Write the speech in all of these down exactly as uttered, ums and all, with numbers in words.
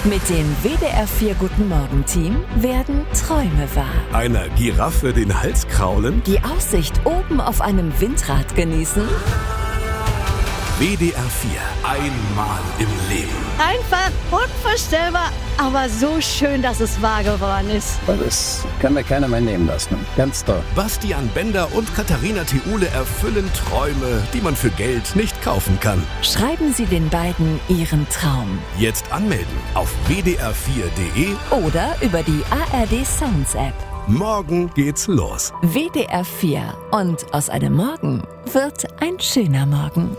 Mit dem W D R vier Guten Morgen Team werden Träume wahr. Einer Giraffe den Hals kraulen? Die Aussicht oben auf einem Windrad genießen? W D R vier. Einmal im Leben. Einfach unvorstellbar, aber so schön, dass es wahr geworden ist. Das kann mir keiner mehr nehmen lassen. Ganz toll. Bastian Bender und Katharina Theule erfüllen Träume, die man für Geld nicht kaufen kann. Schreiben Sie den beiden Ihren Traum. Jetzt anmelden auf w d r vier punkt d e Oder über die A R D Sounds App. Morgen geht's los. W D R vier. Und aus einem Morgen wird ein schöner Morgen.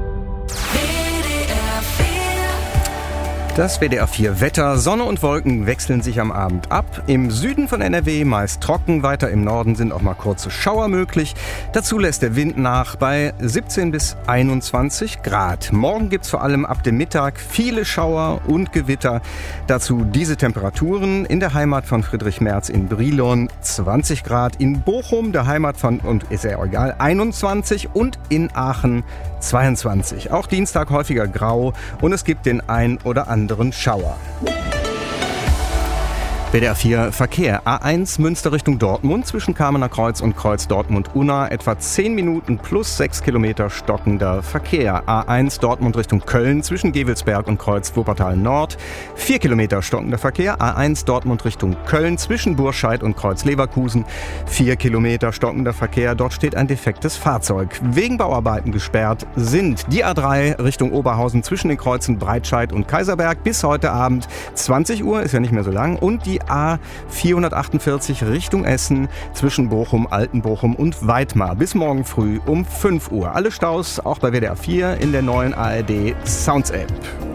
Das W D R vier Wetter. Sonne und Wolken wechseln sich am Abend ab. Im Süden von N R W meist trocken, weiter im Norden sind auch mal kurze Schauer möglich. Dazu lässt der Wind nach bei siebzehn bis einundzwanzig Grad. Morgen gibt's vor allem ab dem Mittag viele Schauer und Gewitter. Dazu diese Temperaturen in der Heimat von Friedrich Merz in Brilon zwanzig Grad, in Bochum, der Heimat von, und ist ja egal, einundzwanzig und in Aachen zweiundzwanzig. Auch Dienstag häufiger grau und es gibt den ein oder anderen anderen Schauer. W D R vier Verkehr. A eins Münster Richtung Dortmund zwischen Kamener Kreuz und Kreuz Dortmund-Unna. Etwa zehn Minuten plus sechs Kilometer stockender Verkehr. A eins Dortmund Richtung Köln zwischen Gevelsberg und Kreuz Wuppertal Nord. vier Kilometer stockender Verkehr. A eins Dortmund Richtung Köln zwischen Burscheid und Kreuz Leverkusen. vier Kilometer stockender Verkehr. Dort steht ein defektes Fahrzeug. Wegen Bauarbeiten gesperrt sind die A drei Richtung Oberhausen zwischen den Kreuzen Breitscheid und Kaiserberg bis heute Abend zwanzig Uhr, ist ja nicht mehr so lang, und die A vierhundertachtundvierzig Richtung Essen zwischen Bochum, Altenbochum und Weitmar bis morgen früh um fünf Uhr. Alle Staus auch bei W D R vier in der neuen A R D Sounds App.